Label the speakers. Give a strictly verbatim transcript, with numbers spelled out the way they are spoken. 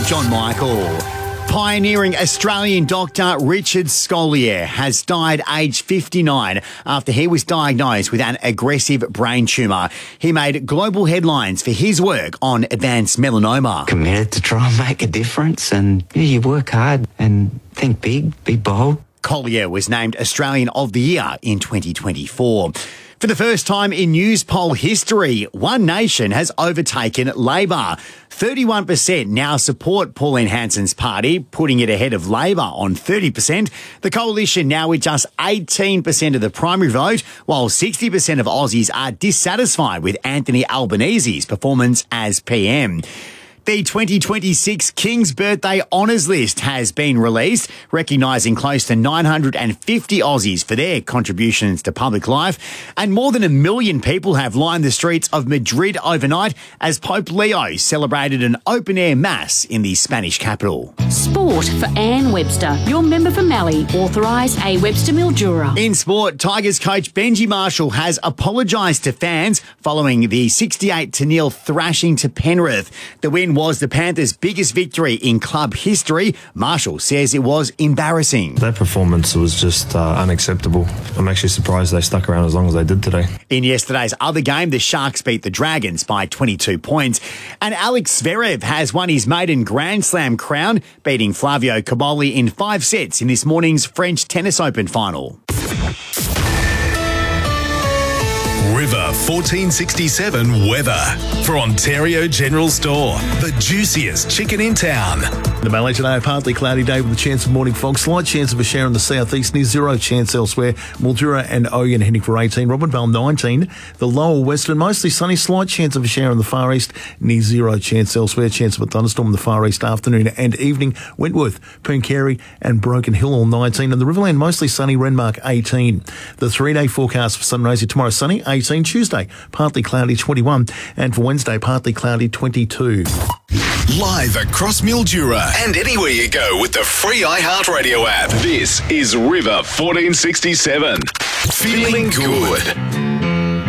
Speaker 1: John Michael. Pioneering Australian doctor Richard Scolyer has died aged fifty-nine after he was diagnosed with an aggressive brain tumour. He made global headlines for his work on advanced melanoma.
Speaker 2: Committed to try and make a difference, and yeah, you work hard and think big, be bold.
Speaker 1: Collier was named Australian of the Year in twenty twenty-four. For the first time in news poll history, One Nation has overtaken Labor. thirty-one percent now support Pauline Hanson's party, putting it ahead of Labor on thirty percent. The coalition now with just eighteen percent of the primary vote, while sixty percent of Aussies are dissatisfied with Anthony Albanese's performance as P M. The twenty twenty-six King's Birthday Honours List has been released, recognising close to nine hundred fifty Aussies for their contributions to public life. And more than a million people have lined the streets of Madrid overnight as Pope Leo celebrated an open-air mass in the Spanish capital.
Speaker 3: Sport for Anne Webster, your member for Mallee, authorised A Webster Mildura.
Speaker 1: In sport, Tigers coach Benji Marshall has apologised to fans following the sixty-eight to nil thrashing to Penrith. The win was the Panthers' biggest victory in club history. Marshall says it was embarrassing.
Speaker 4: That performance was just uh, unacceptable. I'm actually surprised they stuck around as long as they did today.
Speaker 1: In yesterday's other game, the Sharks beat the Dragons by twenty-two points. And Alex Zverev has won his maiden Grand Slam crown, beating Flavio Cobolli in five sets in this morning's French Tennis Open final.
Speaker 5: River fourteen sixty-seven weather for Ontario General Store. The juiciest chicken in town.
Speaker 6: The Mallee today, a partly cloudy day with a chance of morning fog. Slight chance of a shower in the southeast, near zero chance elsewhere. Mildura and Oyen heading for eighteen. Robinvale nineteen. The lower western, mostly sunny. Slight chance of a shower in the far east, near zero chance elsewhere. Chance of a thunderstorm in the far east afternoon and evening. Wentworth, Pooncarie and Broken Hill all nineteen. And the Riverland mostly sunny. Renmark eighteen. The three-day forecast for Sunraysia tomorrow sunny eighteen. Tuesday partly cloudy twenty-one. And for Wednesday partly cloudy twenty-two.
Speaker 5: Live across Mildura and anywhere you go with the free iHeartRadio app. This is River fourteen sixty-seven. Feeling good.